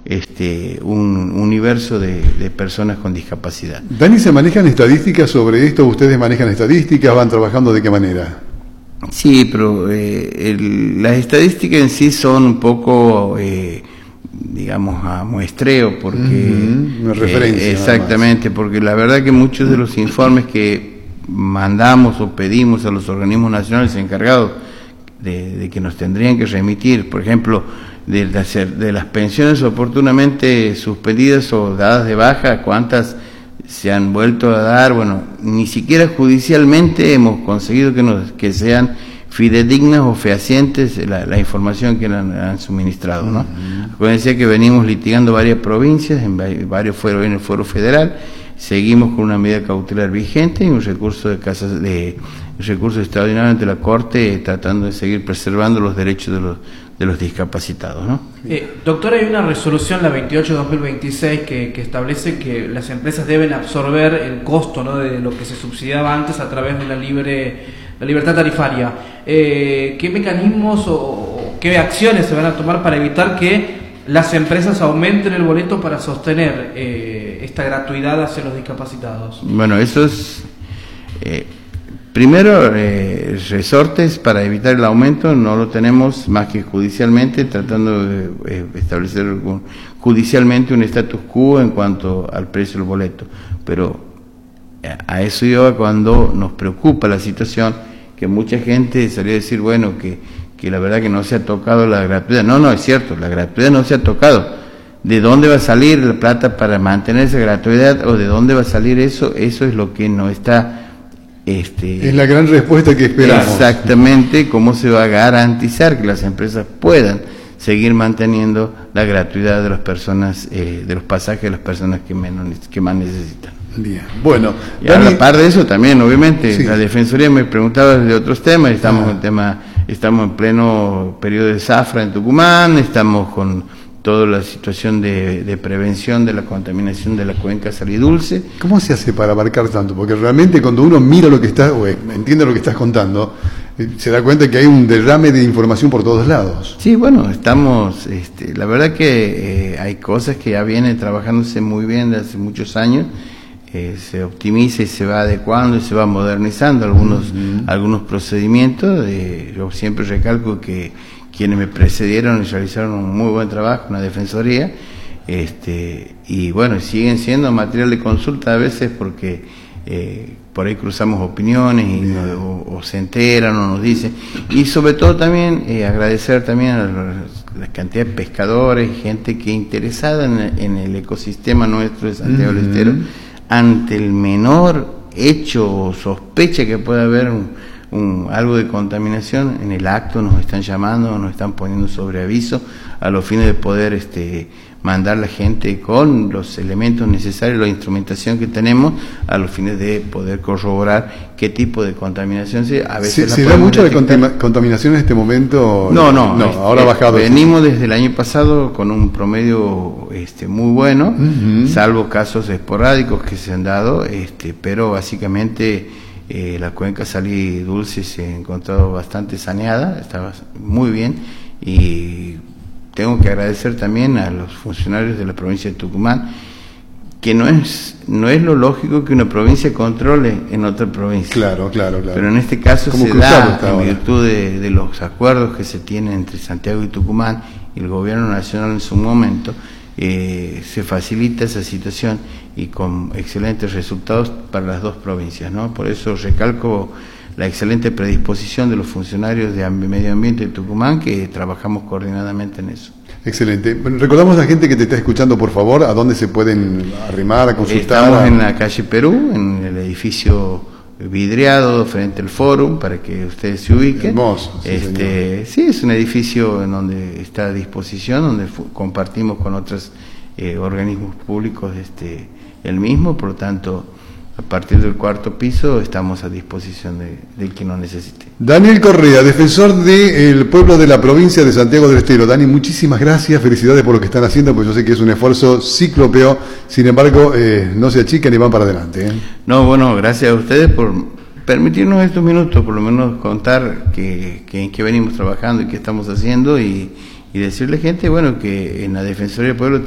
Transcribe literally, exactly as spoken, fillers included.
este, un universo de, de personas con discapacidad. Dani, ¿se manejan estadísticas sobre esto? ¿Ustedes manejan estadísticas? ¿Van trabajando de qué manera? Sí, pero eh, el, las estadísticas en sí son un poco, eh, digamos, a muestreo, porque... Uh-huh. Una referencia. Eh, exactamente, porque la verdad que muchos de los informes que mandamos o pedimos a los organismos nacionales encargados de, de que nos tendrían que remitir, por ejemplo, de las, de las pensiones oportunamente suspendidas o dadas de baja, cuántas se han vuelto a dar, bueno, ni siquiera judicialmente hemos conseguido que, nos, que sean fidedignas o fehacientes la, la información que han, han suministrado, ¿no? Uh-huh. Acuérdense que venimos litigando varias provincias, en varios fueros en el Fuero Federal, seguimos con una medida cautelar vigente y un recurso de casas de un recurso extraordinario ante la Corte, eh, tratando de seguir preservando los derechos de los de los discapacitados, ¿no? Eh, doctor, hay una resolución, la veintiocho de dos mil veintiséis, que, que establece que las empresas deben absorber el costo, ¿no?, de lo que se subsidiaba antes a través de la libre la libertad tarifaria. Eh, ¿Qué mecanismos o, o qué acciones se van a tomar para evitar que las empresas aumenten el boleto para sostener eh, esta gratuidad hacia los discapacitados? Bueno, eso es... Eh, Primero, eh, resortes para evitar el aumento no lo tenemos más que judicialmente, tratando de eh, establecer un, judicialmente un status quo en cuanto al precio del boleto. Pero a eso lleva cuando nos preocupa la situación, que mucha gente salió a decir, bueno, que, que la verdad que no se ha tocado la gratuidad. No, no, es cierto, la gratuidad no se ha tocado. ¿De dónde va a salir la plata para mantener esa gratuidad o de dónde va a salir eso? Eso es lo que no está... Este, es la gran respuesta que esperamos. Exactamente, cómo se va a garantizar que las empresas puedan seguir manteniendo la gratuidad de las personas, eh, de los pasajes de las personas que menos, que más necesitan. Bien, bueno. Y Dani, a la par de eso también, obviamente, sí. La Defensoría me preguntaba de otros temas, estamos ah. en tema, estamos en pleno periodo de zafra en Tucumán, estamos con toda la situación de, de prevención de la contaminación de la cuenca Salidulce. ¿Cómo se hace para abarcar tanto? Porque realmente cuando uno mira lo que está, o entiende lo que estás contando, eh, se da cuenta que hay un derrame de información por todos lados. Sí, bueno, estamos, este, la verdad que eh, hay cosas que ya vienen trabajándose muy bien desde hace muchos años, eh, se optimiza y se va adecuando y se va modernizando algunos, uh-huh. algunos procedimientos. Eh, yo siempre recalco que quienes me precedieron y realizaron un muy buen trabajo en la Defensoría, este, y bueno, siguen siendo material de consulta a veces porque eh, por ahí cruzamos opiniones y no, o, o se enteran o nos dicen, y sobre todo también eh, agradecer también a la, la cantidad de pescadores, gente que interesada en el, en el ecosistema nuestro de Santiago del Estero, ante el menor hecho o sospecha que pueda haber un Un, algo de contaminación, en el acto nos están llamando, nos están poniendo sobre aviso a los fines de poder este, mandar la gente con los elementos necesarios, la instrumentación que tenemos, a los fines de poder corroborar qué tipo de contaminación se a veces. ¿Se, ¿se da mucho de contaminación en este momento? No, no, no este, ahora ha bajado. Venimos desde el año pasado con un promedio este, muy bueno, uh-huh. salvo casos esporádicos que se han dado, este, pero básicamente Eh, la cuenca Salidulce se ha encontrado bastante saneada, estaba muy bien, y tengo que agradecer también a los funcionarios de la provincia de Tucumán, que no es no es lo lógico que una provincia controle en otra provincia. Claro, claro, claro. Pero en este caso se da en virtud de, de los acuerdos que se tienen entre Santiago y Tucumán y el gobierno nacional en su momento. Eh, se facilita esa situación y con excelentes resultados para las dos provincias, ¿no? Por eso recalco la excelente predisposición de los funcionarios de Medio Ambiente de Tucumán, que trabajamos coordinadamente en eso. Excelente. Bueno, recordamos a la gente que te está escuchando, por favor, a dónde se pueden arrimar, a consultar. Estamos en la calle Perú, en el edificio vidriado frente al Fórum, para que ustedes se ubiquen. Hermoso. Sí, este, sí, es un edificio en donde está a disposición, donde compartimos con otros eh, organismos públicos este, el mismo, por lo tanto, a partir del cuarto piso estamos a disposición de, de quien lo necesite. Daniel Correa, defensor del pueblo de la provincia de Santiago del Estero. Dani, muchísimas gracias, felicidades por lo que están haciendo, porque yo sé que es un esfuerzo cíclope, sin embargo, eh, no se achican y van para adelante. ¿eh? No, bueno, gracias a ustedes por permitirnos estos minutos, por lo menos contar que, que en qué venimos trabajando y qué estamos haciendo, y, y decirle, gente, bueno, que en la Defensoría del Pueblo